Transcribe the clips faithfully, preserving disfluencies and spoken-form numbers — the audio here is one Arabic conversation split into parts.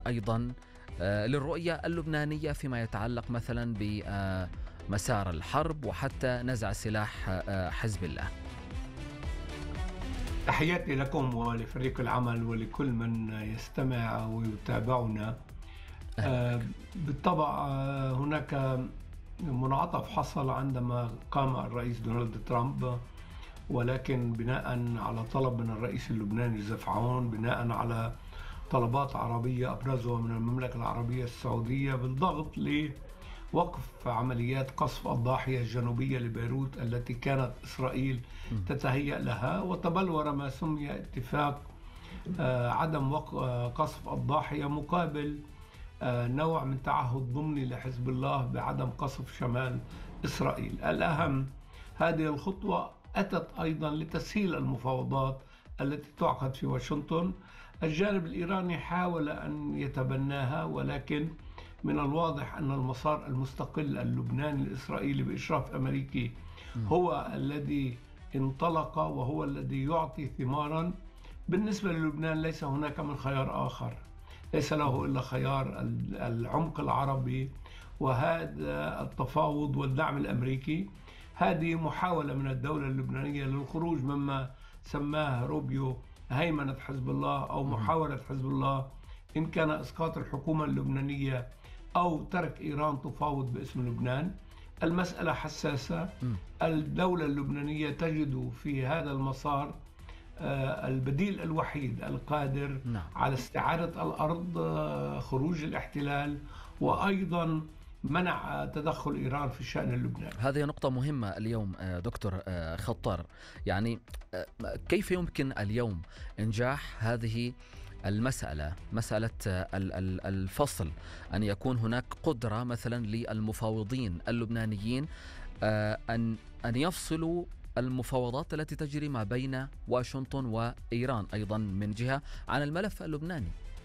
أيضا للرؤية اللبنانية فيما يتعلق مثلا بمسار الحرب وحتى نزع سلاح حزب الله؟ تحياتي لكم ولفريق العمل ولكل من يستمع ويتابعنا. بالطبع هناك منعطف حصل عندما قام الرئيس دونالد ترامب، ولكن بناء على طلب من الرئيس اللبناني جوزيف عون، بناء على طلبات عربية أبرزها من المملكة العربية السعودية بالضغط لوقف عمليات قصف الضاحية الجنوبية لبيروت التي كانت إسرائيل تتهيأ لها، وتبلور ما سمي اتفاق عدم قصف الضاحية مقابل نوع من تعهد ضمني لحزب الله بعدم قصف شمال إسرائيل. الأهم، هذه الخطوة أتت أيضا لتسهيل المفاوضات التي تعقد في واشنطن. الجانب الإيراني حاول أن يتبناها، ولكن من الواضح أن المسار المستقل اللبناني الإسرائيلي بإشراف أمريكي هو الذي انطلق وهو الذي يعطي ثمارا. بالنسبة للبنان ليس هناك من خيار آخر، ليس له إلا خيار العمق العربي وهذا التفاوض والدعم الأمريكي. هذه محاولة من الدولة اللبنانية للخروج مما سماه روبيو هيمنة حزب الله أو محاولة حزب الله، إن كان إسقاط الحكومة اللبنانية أو ترك إيران تفاوض باسم لبنان. المسألة حساسة. الدولة اللبنانية تجد في هذا المسار البديل الوحيد القادر نعم. على استعادة الأرض، خروج الاحتلال، وأيضا منع تدخل إيران في الشأن اللبناني. هذه نقطة مهمة اليوم دكتور خطر، يعني كيف يمكن اليوم إنجاح هذه المسألة، مسألة الفصل، أن يكون هناك قدرة مثلا للمفاوضين اللبنانيين أن أن يفصلوا المفاوضات التي تجري ما بين واشنطن وإيران أيضا من جهة عن الملف اللبناني؟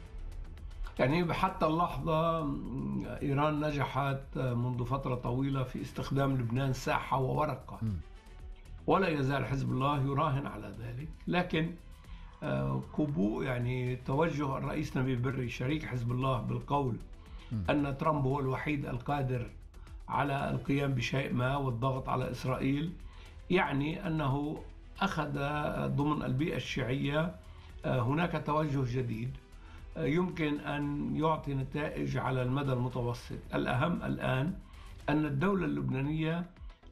يعني حتى اللحظة إيران نجحت منذ فترة طويلة في استخدام لبنان ساحة وورقة، ولا يزال حزب الله يراهن على ذلك. لكن كبو يعني توجه الرئيس نبيل بري شريك حزب الله بالقول أن ترامب هو الوحيد القادر على القيام بشيء ما والضغط على إسرائيل، يعني أنه أخذ ضمن البيئة الشيعية هناك توجه جديد يمكن أن يعطي نتائج على المدى المتوسط. الأهم الآن أن الدولة اللبنانية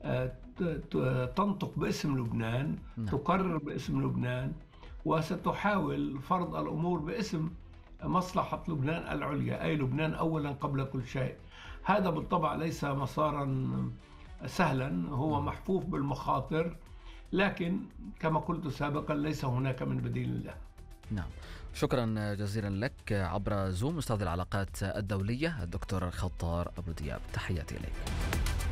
تنطق باسم لبنان، تقرر باسم لبنان، وستحاول فرض الأمور باسم مصلحة لبنان العليا، أي لبنان أولا قبل كل شيء. هذا بالطبع ليس مسارا سهلا، هو محفوف بالمخاطر، لكن كما قلت سابقا ليس هناك من بديل له. نعم، شكرا جزيلا لك عبر زوم أستاذ العلاقات الدولية الدكتور خطار أبو دياب، تحياتي إليك.